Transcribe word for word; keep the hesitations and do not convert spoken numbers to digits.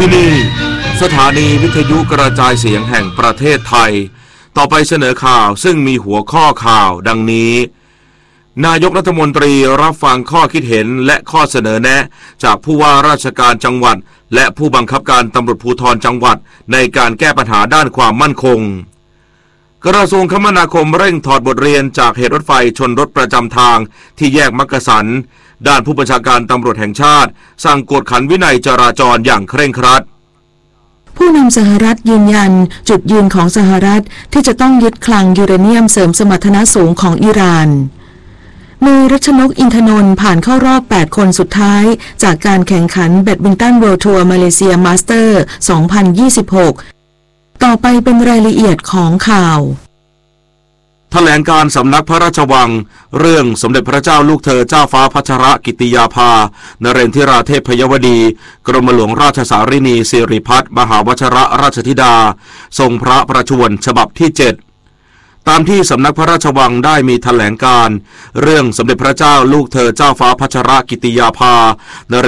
ที่นี่สถานีวิทยุกระจายเสียงแห่งประเทศไทยต่อไปเสนอข่าวซึ่งมีหัวข้อข่าวดังนี้นายกรัฐมนตรีรับฟังข้อคิดเห็นและข้อเสนอแนะจากผู้ว่าราชการจังหวัดและผู้บังคับการตำรวจภูธรจังหวัดในการแก้ปัญหาด้านความมั่นคงกระทรวงคมนาคมเร่งถอดบทเรียนจากเหตุรถไฟชนรถประจำทางที่แยกมักกะสันด้านผู้บัญชาการตำรวจแห่งชาติสั่งกวดขันวินัยจราจรอย่างเคร่งครัดผู้นำสหรัฐยืนยันจุดยืนของสหรัฐที่จะต้องยึดคลังยูเรเนียมเสริมสมรรถนะสูงของอิหร่านเมย์รัชนกอินทนนท์ผ่านเข้ารอบแปดคนสุดท้ายจากการแข่งขันแบดมินตันเวิลด์ทัวร์มาเลเซียมาสเตอร์สองพันยี่สิบหกต่อไปเป็นรายละเอียดของข่าวแถลงการสำนักพระราชวังเรื่องสมเด็จพระเจ้าลูกเธอเจ้าฟ้าพัชรกิติยาภานเรนทิราเทพพยวดีกรมหลวงราชสารินีสิริพัฒน์มหาวชรราชธิดาทรงพระประชวรฉบับที่เจ็ดตามที่สำนักพระราชวังได้มีแถลงการเรื่องสมเด็จพระเจ้าลูกเธอเจ้าฟ้าพัชรกิติยาภานเร